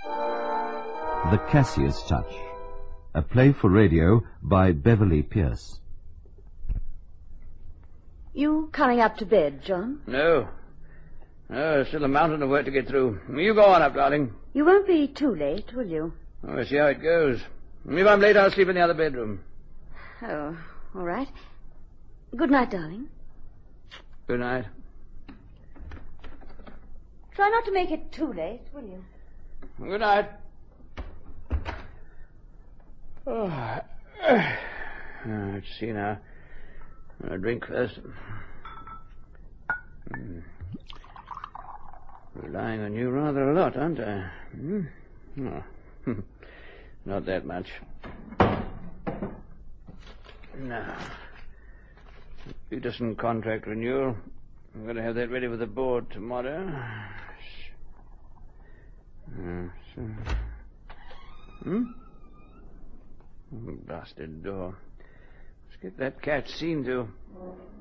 The Cassius Touch, a play for radio by Beverly Pierce. You coming up to bed, John? No. No, there's still a mountain of work to get through. You go on up, darling. You won't be too late, will you? Oh, we'll see how it goes. If I'm late, I'll sleep in the other bedroom. Oh, all right. Good night, darling. Good night. Try not to make it too late, will you? Good night. Oh. Let's see now. I'll drink first. Relying on you rather a lot, aren't I? Oh. Not that much. Now, Peterson contract renewal. I'm going to have that ready for the board tomorrow. Bastard door. Let's get that cat seen to.